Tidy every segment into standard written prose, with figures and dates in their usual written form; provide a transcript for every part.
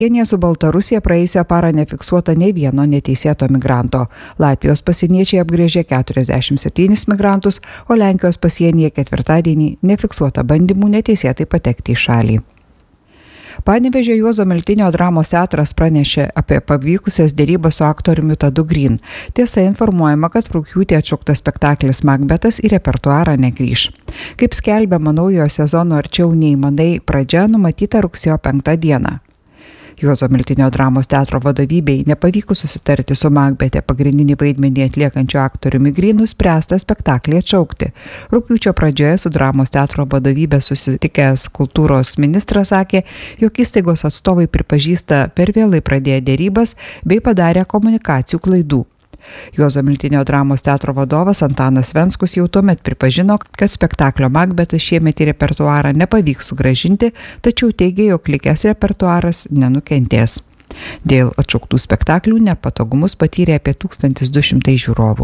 Pasienyje su Baltarusija praėjusią parą nefiksuota nei vieno neteisėto migranto. Latvijos pasieniečiai apgrėžė 47 migrantus, o Lenkijos pasienyje ketvirtadienį nefiksuota bandymų neteisėtai patekti į šalį. Panevėžio Juozo Miltinio dramos teatras pranešė apie pavykusias derybas su aktoriumi Tadu Green. Tiesa, informuojama, kad rugpjūtį atšauktas spektaklis Makbetas į repertuarą negrįš. Kaip skelbiama, naujojo sezono Arčiau nei manai pradžia numatyta rugsėjo 5 dieną. Juozo Miltinio dramos teatro vadovybei nepavykus susitarti su Makbete pagrindinį vaidmenį atliekančiu aktoriumi Green nuspręsta spektaklį atšaukti. Rugpjūčio pradžioje su dramos teatro vadovybė susitikęs kultūros ministras sakė, jog įstaigos atstovai pripažįsta per vėlai pradėję derybas bei padarė komunikacijų klaidų. Juozo Miltinio dramos teatro vadovas Antanas Venskus jau tuomet pripažino, kad spektaklio Makbetas šiemet į repertuarą nepavyks sugrąžinti, tačiau teigė, jog likęs repertuaras nenukentės. Dėl atšauktų spektaklių nepatogumus patyrė apie 1200 žiūrovų.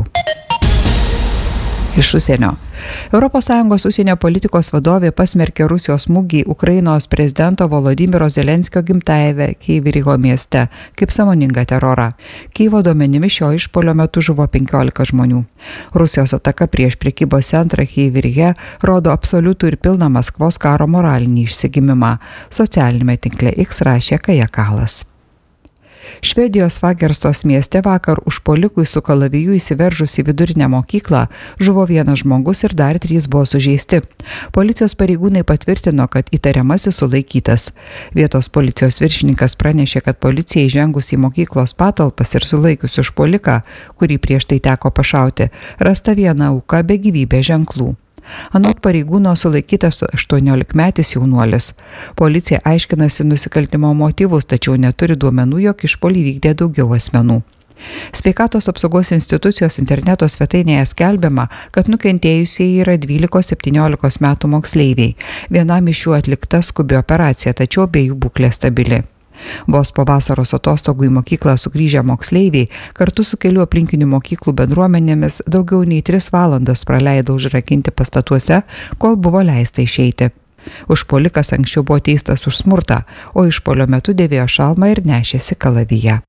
Iš užsienio. ES užsienio politikos vadovė pasmerkė Rusijos smūgį Ukrainos prezidento Volodymyro Zelenskio gimtajame Kyjyvo mieste kaip sąmoningą terorą. Kyjivo duomenimis šio išpuolio metu žuvo 15 žmonių. Rusijos ataka prieš prekybos centrą Kyjyve rodo absoliutų ir pilną Maskvos karo moralinį išsigimimą. Socialinėme tinkle X rašė Kaja Kalas. Švedijos Fagerstos mieste vakar užpuolikui su kalaviju įsiveržus į vidurinę mokyklą žuvo vienas žmogus ir dar 3 buvo sužeisti. Policijos pareigūnai patvirtino, kad įtariamasis sulaikytas. Vietos policijos viršininkas pranešė, kad policijai įžengus į mokyklos patalpas ir sulaikius užpuoliką, kurį prieš tai teko pašauti, rasta viena auka be gyvybės ženklų. Anot pareigūno sulaikytas 18-metis jaunuolis. Policija aiškinasi nusikaltimo motyvus, tačiau neturi duomenų, jog išpuolį vykdė daugiau asmenų. Sveikatos apsaugos institucijos interneto svetainėje skelbiama, kad nukentėjusieji yra 12-17 metų moksleiviai. Vienam iš jų atlikta skubi operacija, tačiau abiejų būklė stabili. Vos po vasaros atostogų į mokyklą sugrįžę moksleiviai kartu su kelių aplinkinių mokyklų bendruomenėmis daugiau nei 3 valandas praleido užrakinti pastatuose, kol buvo leista išeiti. Užpuolikas anksčiau buvo teistas už smurtą, o išpuolio metu dėvėjo šalmą ir nešėsi kalaviją.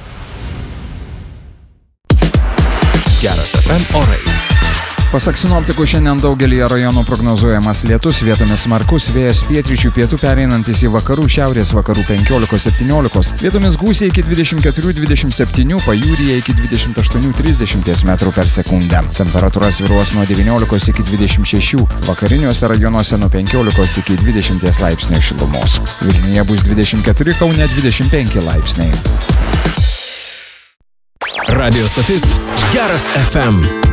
Geras FM orai. Pasak sinoptikų, šiandien daugelį rajonų prognozuojamas lietus, vietomis smarkus vėjas pietryčių pietų pereinantis į vakarų šiaurės vakarų 15-17, vietomis gūsiai iki 24-27, pajūryje iki 28-30 metrų per sekundę. Temperatūra svyruos nuo 19 iki 26, vakariniuose rajonuose nuo 15 iki 20 laipsnių šilumos. Vilniuje bus 24, Kaune 25 laipsniai. Radio stotis Geras FM.